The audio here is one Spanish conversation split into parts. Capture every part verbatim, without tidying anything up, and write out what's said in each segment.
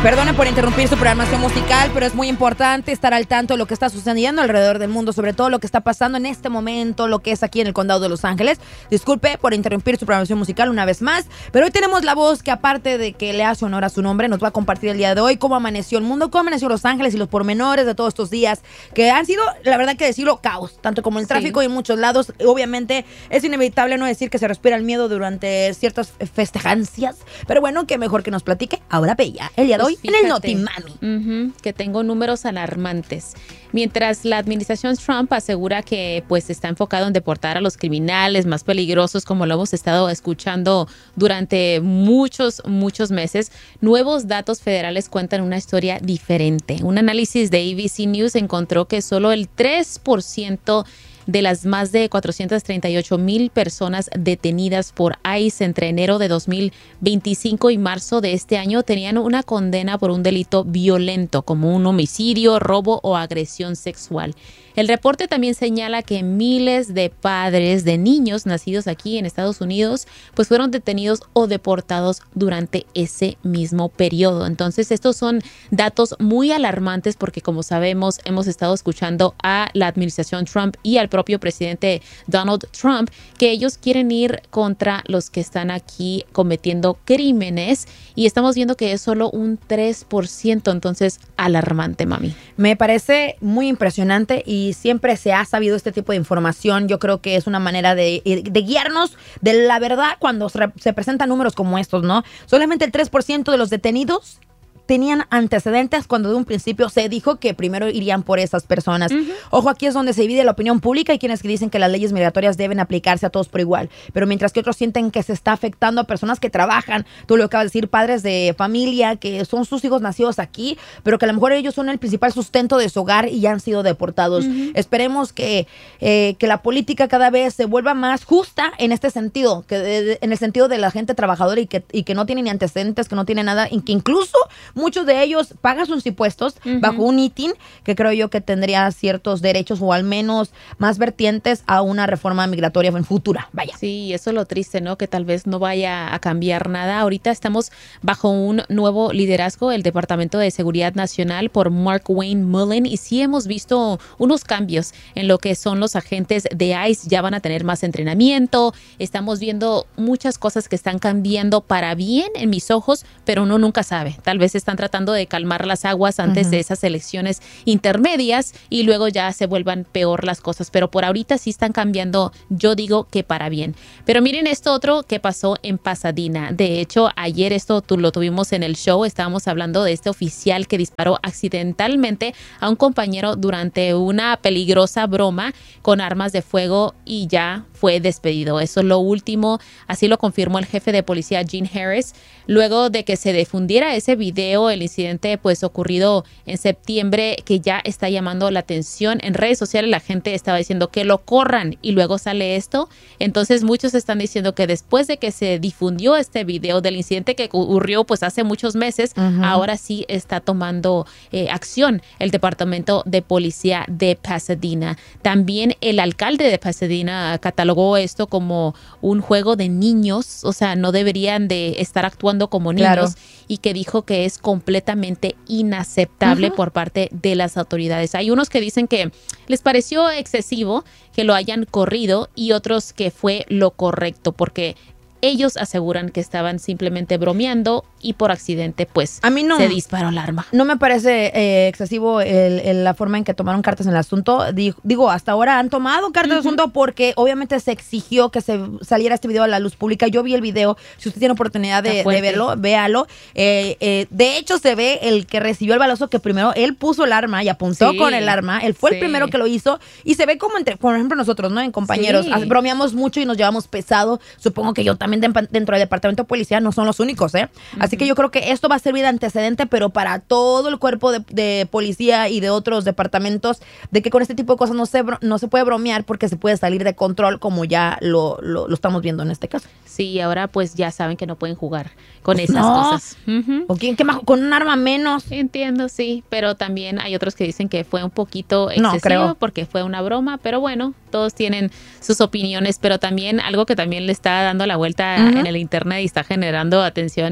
Perdonen por interrumpir su programación musical, pero es muy importante estar al tanto de lo que está sucediendo alrededor del mundo, sobre todo lo que está pasando en este momento, lo que es aquí en el condado de Los Ángeles. Disculpe por interrumpir su programación musical una vez más, pero hoy tenemos la voz que, aparte de que le hace honor a su nombre, nos va a compartir el día de hoy cómo amaneció el mundo, cómo amaneció Los Ángeles y los pormenores de todos estos días que han sido, la verdad que decirlo, caos, tanto como el tráfico sí. y en muchos lados. Obviamente es inevitable no decir que se respira el miedo durante ciertas festejancias, pero bueno, que mejor que nos platique ahora Bella, el día de hoy. Fíjate, en el Notimami. Uh-huh, que tengo números alarmantes. Mientras la administración Trump asegura que pues está enfocado en deportar a los criminales más peligrosos, como lo hemos estado escuchando durante muchos, muchos meses, nuevos datos federales cuentan una historia diferente. Un análisis de A B C News encontró que solo el tres por ciento de las más de cuatrocientas treinta y ocho mil personas detenidas por ICE entre enero de dos mil veinticinco y marzo de este año tenían una condena por un delito violento, como un homicidio, robo o agresión sexual. El reporte también señala que miles de padres de niños nacidos aquí en Estados Unidos pues fueron detenidos o deportados durante ese mismo periodo. Entonces, estos son datos muy alarmantes porque, como sabemos, hemos estado escuchando a la administración Trump y al propio presidente Donald Trump que ellos quieren ir contra los que están aquí cometiendo crímenes y estamos viendo que es solo un tres por ciento. Entonces, alarmante, mami. Me parece muy impresionante y Y siempre se ha sabido este tipo de información. Yo creo que es una manera de, de guiarnos de la verdad cuando se, se presentan números como estos, ¿no? Solamente el tres por ciento de los detenidos tenían antecedentes cuando de un principio se dijo que primero irían por esas personas. Uh-huh. Ojo, aquí es donde se divide la opinión pública y quienes que dicen que las leyes migratorias deben aplicarse a todos por igual. Pero mientras que otros sienten que se está afectando a personas que trabajan, tú lo acabas de decir, padres de familia, que son sus hijos nacidos aquí, pero que a lo mejor ellos son el principal sustento de su hogar y ya han sido deportados. Uh-huh. Esperemos que, eh, que la política cada vez se vuelva más justa en este sentido, que de, de, en el sentido de la gente trabajadora y que, y que no tiene ni antecedentes, que no tiene nada, y que incluso muchos de ellos pagan sus impuestos uh-huh. bajo un I T I N, que creo yo que tendría ciertos derechos o al menos más vertientes a una reforma migratoria en futura. Vaya. Sí, eso es lo triste, ¿no? Que tal vez no vaya a cambiar nada. Ahorita estamos bajo un nuevo liderazgo, el Departamento de Seguridad Nacional por Mark Wayne Mullen, y sí hemos visto unos cambios en lo que son los agentes de ICE. Ya van a tener más entrenamiento. Estamos viendo muchas cosas que están cambiando para bien en mis ojos, pero uno nunca sabe. Tal vez están tratando de calmar las aguas antes uh-huh. de esas elecciones intermedias y luego ya se vuelvan peor las cosas, pero por ahorita sí están cambiando, yo digo que para bien. Pero miren esto otro que pasó en Pasadena. De hecho, ayer esto tú, lo tuvimos en el show, estábamos hablando de este oficial que disparó accidentalmente a un compañero durante una peligrosa broma con armas de fuego y ya fue despedido. Eso es lo último, así lo confirmó el jefe de policía Gene Harris, luego de que se difundiera ese video, el incidente pues ocurrido en septiembre, que ya está llamando la atención. En redes sociales la gente estaba diciendo que lo corran y luego sale esto. Entonces muchos están diciendo que después de que se difundió este video del incidente que ocurrió pues hace muchos meses, uh-huh. ahora sí está tomando eh, acción el Departamento de Policía de Pasadena. También el alcalde de Pasadena catalogó esto como un juego de niños, o sea, no deberían de estar actuando como niños, claro. y que dijo que es completamente inaceptable uh-huh. por parte de las autoridades. Hay unos que dicen que les pareció excesivo que lo hayan corrido y otros que fue lo correcto, porque ellos aseguran que estaban simplemente bromeando y por accidente pues a mí no, se disparó el arma. No me parece eh, excesivo el, el, la forma en que tomaron cartas en el asunto. Digo, digo hasta ahora han tomado cartas uh-huh. en el asunto porque obviamente se exigió que se saliera este video a la luz pública. Yo vi el video, si usted tiene oportunidad de, de verlo, véalo. Eh, eh, de hecho se ve el que recibió el balazo que primero él puso el arma y apuntó sí. con el arma. Él fue sí. el primero que lo hizo y se ve como entre, por ejemplo nosotros, ¿no? En compañeros, sí. bromeamos mucho y nos llevamos pesado. Supongo que yo también dentro del departamento de policía no son los únicos, ¿eh? Uh-huh. Así que yo creo que esto va a servir de antecedente, pero para todo el cuerpo de, de policía y de otros departamentos, de que con este tipo de cosas no se, no se puede bromear porque se puede salir de control, como ya lo, lo, lo estamos viendo en este caso. Sí, ahora pues ya saben que no pueden jugar con esas no. cosas. Uh-huh. ¿O quién, qué más, con un arma menos? Entiendo, sí, pero también hay otros que dicen que fue un poquito excesivo no, creo. porque fue una broma, pero bueno, todos tienen sus opiniones, pero también algo que también le está dando la vuelta uh-huh. en el internet y está generando atención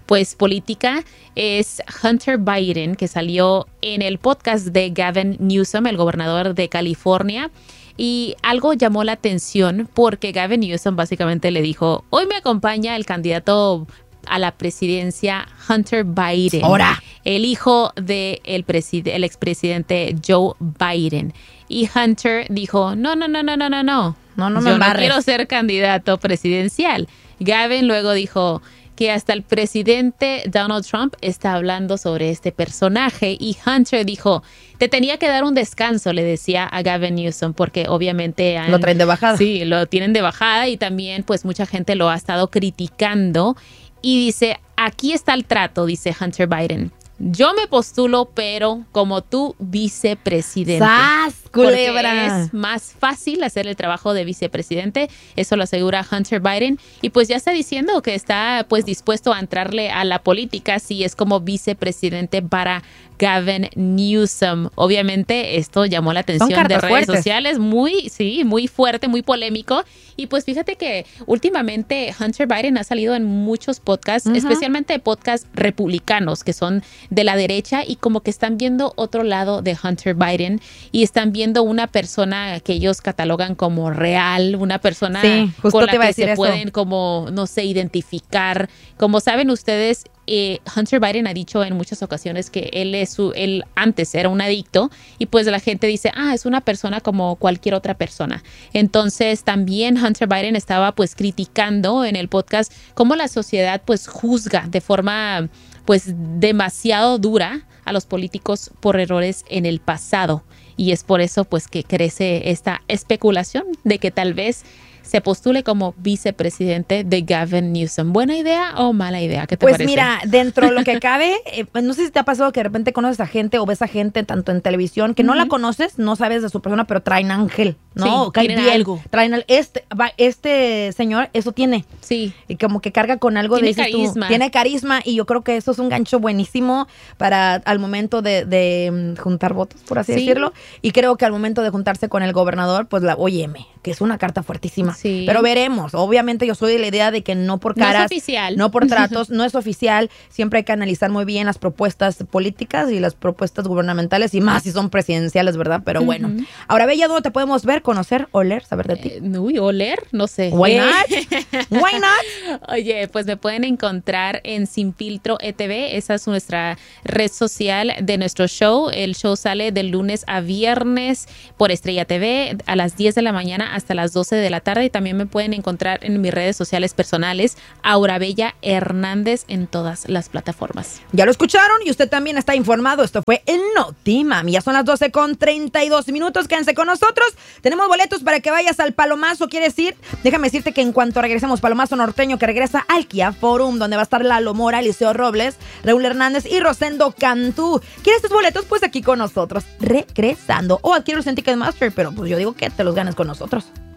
pues política es Hunter Biden, que salió en el podcast de Gavin Newsom, el gobernador de California. Y algo llamó la atención porque Gavin Newsom básicamente le dijo, hoy me acompaña el candidato a la presidencia Hunter Biden, Ahora. el hijo del el preside- el expresidente Joe Biden. Y Hunter dijo, no, no, no, no, no, no, no, No, no me yo no embarres. quiero ser candidato presidencial. Gavin luego dijo que hasta el presidente Donald Trump está hablando sobre este personaje y Hunter dijo, te tenía que dar un descanso, le decía a Gavin Newsom, porque obviamente han- Lo traen de bajada. Sí, lo tienen de bajada y también pues mucha gente lo ha estado criticando y dice, aquí está el trato, dice Hunter Biden. Yo me postulo, pero como tu vicepresidente. ¡Sas, culebra! Porque es más fácil hacer el trabajo de vicepresidente. Eso lo asegura Hunter Biden. Y pues ya está diciendo que está pues dispuesto a entrarle a la política si es como vicepresidente para Gavin Newsom. Obviamente esto llamó la atención de cartas redes fuertes. sociales. Muy, sí, muy fuerte, muy polémico. Y pues fíjate que últimamente Hunter Biden ha salido en muchos podcasts, Ujú. especialmente podcasts republicanos que son de la derecha y como que están viendo otro lado de Hunter Biden y están viendo una persona que ellos catalogan como real, una persona Sí, justo con la te iba a que decir se eso. pueden como, no sé, identificar. Como saben ustedes, eh, Hunter Biden ha dicho en muchas ocasiones que él es su, él antes era un adicto y pues la gente dice, ah, es una persona como cualquier otra persona. Entonces también Hunter Biden estaba pues criticando en el podcast cómo la sociedad pues juzga de forma pues demasiado dura a los políticos por errores en el pasado. Y es por eso pues que crece esta especulación de que tal vez se postule como vicepresidente de Gavin Newsom. ¿Buena idea o mala idea? ¿Qué te Pues parece? mira, dentro de lo que cabe, eh, pues no sé si te ha pasado que de repente conoces a gente o ves a gente tanto en televisión que no la conoces, no sabes de su persona, pero traen ángel, ¿no? Sí, O cae tienen bien, algo. Traen al- este, va- este señor, eso tiene. Sí. Y como que carga con algo Tiene de dices tú, carisma. tiene carisma y yo creo que eso es un gancho buenísimo para al momento de, de, mm, juntar votos, por así Sí. decirlo. Y creo que al momento de juntarse con el gobernador, pues la óyeme, que es una carta fuertísima. Sí. Pero veremos. Obviamente yo soy de la idea de que no por No es caras, oficial. no por tratos, no es oficial. Siempre hay que analizar muy bien las propuestas políticas y las propuestas gubernamentales y más si son presidenciales, ¿verdad? Pero bueno. Ujú. Ahora, Bella, ¿dónde te podemos ver, conocer, oler, saber de ti? Eh, uy, oler, no sé. Why Eh, not? Why not? Oye, pues me pueden encontrar en Sin Filtro E T V. Esa es nuestra red social de nuestro show. El show sale de lunes a viernes por Estrella T V a las diez de la mañana hasta las doce de la tarde. Y también me pueden encontrar en mis redes sociales personales, Aura Bella Hernández, en todas las plataformas. Ya lo escucharon y usted también está informado. Esto fue el Noti Mami. Ya son las doce con treinta y dos minutos. Quédense con nosotros. Tenemos boletos para que vayas al Palomazo. ¿Quieres ir? Déjame decirte que en cuanto regresemos, Palomazo Norteño, que regresa al Kia Forum, donde va a estar Lalo Mora, Eliseo Robles, Raúl Hernández y Rosendo Cantú. ¿Quieres tus boletos? Pues aquí con nosotros, regresando. O adquiere los en Ticketmaster, pero pues yo digo que te los ganes con nosotros.